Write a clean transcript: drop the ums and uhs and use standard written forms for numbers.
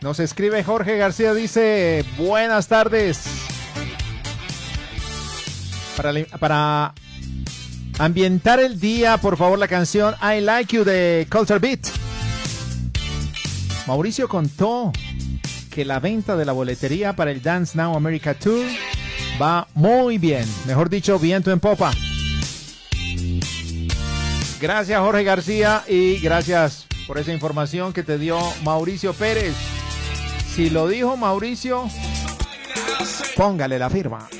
Nos escribe Jorge García, dice, buenas tardes. Para ambientar el día, por favor, la canción I Like You de Culture Beat. Mauricio contó que la venta de la boletería para el Dance Now America Tour va muy bien. Mejor dicho, viento en popa. Gracias, Jorge García, y gracias por esa información que te dio Mauricio Pérez. Si lo dijo Mauricio, póngale la firma.